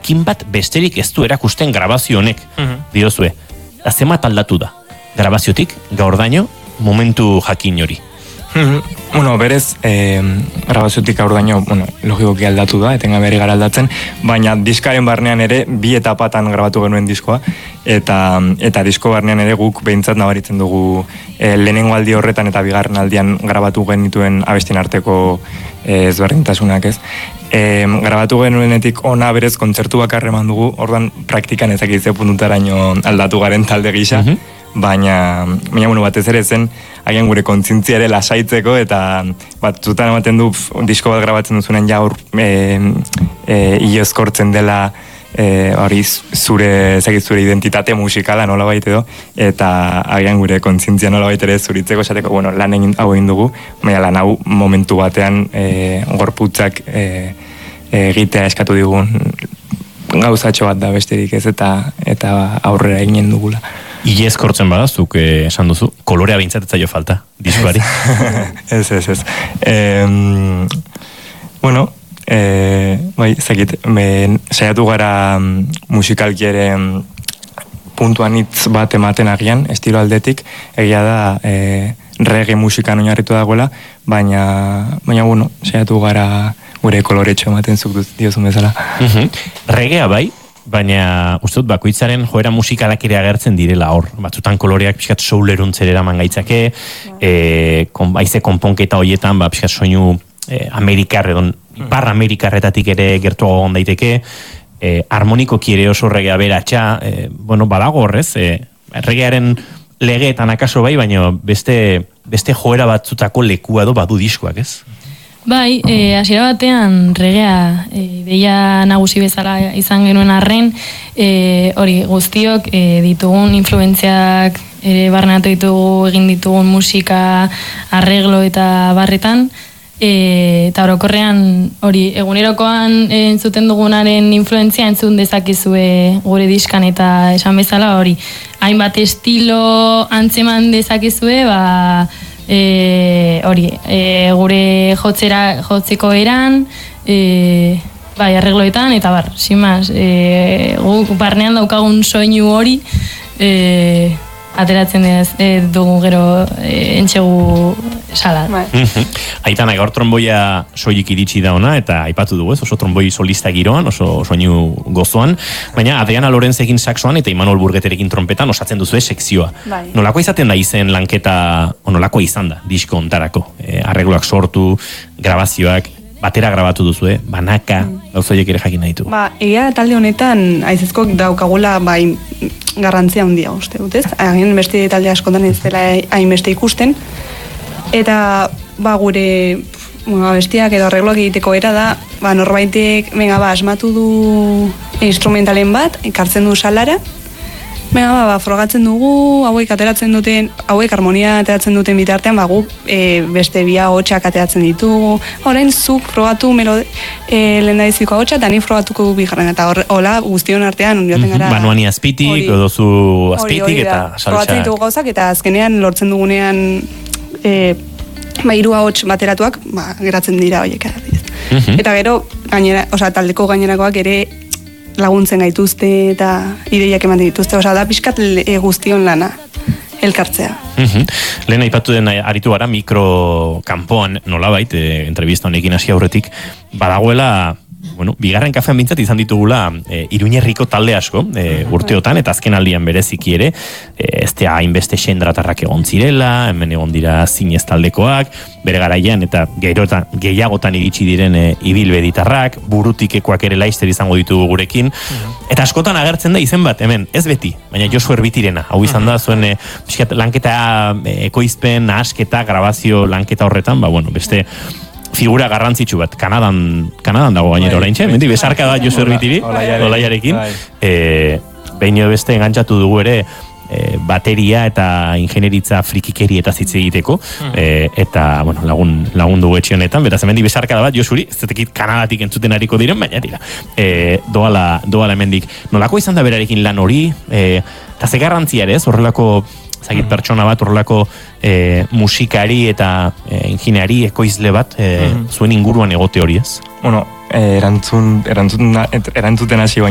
jakin bat besterik ez du erakusten grabazio honek, diozue. Da zenbat aldatu da, grabaziotik, gaurdaino, momentu jakin hori. Bueno, berez, grabaziotik gaurdaino, logikoki aldatu da, etengabe ari gara aldatzen, baina diskaren barnean ere, 2 etapatan grabatu genuen diskoa, eta disko barnean ere guk behintzat nabaritzen dugu lehenengo aldi horretan eta bigarren aldian grabatu genituen abestien arteko ezberdintasunak, ez? Grabatu genuenetik ona berez kontzertu bakarra eman dugu, ordan praktikan ezakitze puntutaraino aldatu garen talde gisa, baina batez ere zen haien gure kontzientzia ere lasaitzeko eta batzutan ematen du disko bat grabatzen duzunen ja hor iozkortzen dela hori zure identitate musikala nola baita edo, eta haien gure kontzientzia nola baita ere zuritzeko esateko, lan hau egin dugu, baina lan hau momentu batean gorputzak egitea eskatu digun gauzatxo bat da besterik ez, eta aurrera eginen dugula. Iez kortzen badazuk, esan duzu, kolorea bintzat etzaio falta, diskoari. Ez. Zakit, saiatu gara musikalki ere puntuan hitz bat ematen agian, estilo aldetik, egia da reggae musikan oinarritu dagoela, baina saiatu gara gure koloretxo ematen zuk diozun bezala. Reggaea bai, baina uste dut bakoitzaren joera musikalak ere agertzen direla hor. Batzutan koloreak pixkat souleruntzera eraman gaitzake, haize konponketa horietan, pixkat soinu amerikar, ipar amerikarretatik ere gertuago egon daiteke, harmonikoki ere oso reggaea beratxa, badago horrez, reggaearen legeetan akaso bai, baina beste joera batzutako lekua badu diskoak, ez? Bai, hasiera batean reggaea ideia nagusi bezala izan genuen arren, hori guztiok ditugun influentziak ere barneatu ditugu, egin ditugun musika, arreglo eta barretan, eta orokorrean hori egunerokoan entzuten dugunaren influentzia entzun dezakezue gure diskan, eta esan bezala hori hainbat estilo antzeman dezakezue, gure jotzeko eran, arregloetan, eta sin más, guk barnean daukagun soinu hori ateratzen dugu gero entxegu salat. Aitana, gaur tromboia soilik iritsi da ona, eta aipatu dugu ez, oso tromboi solista giroan, oso soinu gozoan, baina Adriana Lorenzekin saxoan eta Imanol Burgeterekin trompetan osatzen duzu sekzioa. Nolako izaten da izen lanketa, nolako izan da disko ontarako? Arregloak sortu, grabazioak, batera grabatu duzu, banaka, gauzoiek ere jakin nahi du. Egia talde honetan aizezko daukagula garrantzia handia uste dut, ez? Hain beste talde askotan ez dela hain beste ikusten, eta gure bestiak edo arregloak egiteko era da, norbaitek asmatu du instrumentalen bat, ekartzen du salara, frogatzen dugu, hauek harmonia ateratzen duten bitartean, guk beste bia hotxak ateratzen ditugu, orain zuk frogatu lehendabiziko hotxa, eta ni frogatuko du bigarren, eta hola guztion artean joaten gara. Banuani azpitik, odozu azpitik, eta saltxak. Frogatzen ditugu gauzak, eta azkenean lortzen dugunean hiru ahots bateratuak, geratzen dira horiek. Eta gero, taldeko gainerakoak ere laguntzen gaituzte eta ideiak eman dituzte, da pixkat guztion lana elkartzea. Lehen aipatu den aritu gara mikrokampoan nolabait, entrevista honekin hasi aurretik, badagoela, bigarren kafean bintzat izan ditugula Iruñerriko talde asko urteotan, eta azken aldian bereziki ere, ez da hainbeste xendratarrak egon zirela, hemen egon dira zinez taldekoak, bere garaian eta gehiagotan iritsi diren ibilbeditarrak, burutikekoak ere laizter izango ditugu gurekin, eta askotan agertzen da izen bat, hemen, ez beti, baina Josu Erbitirena, hau izan da zuen lanketa ekoizpen, nahasketa, grabazio lanketa horretan, beste figura garrantzitsu bat, Kanadan dago gainera oraintxe, mendi besarka da Josu Erbitiri, Olaiarekin, behin beste engantzatu dugu ere bateria eta ingenieritza frikikeri eta zitze egiteko, eta lagun dugu etxe honetan, beraz hemendi besarka da bat Josuri, ez zetekit Kanadatik entzuten hariko diren, baina dira, doala hemendik. Nolako izan da berarekin lan hori, eta ze garrantzia ere ez, horrelako zagit pertsona bat, horrelako musikari eta ingeniari ekoizle bat zuen inguruan egote hori ez? Erantzuten hasi baino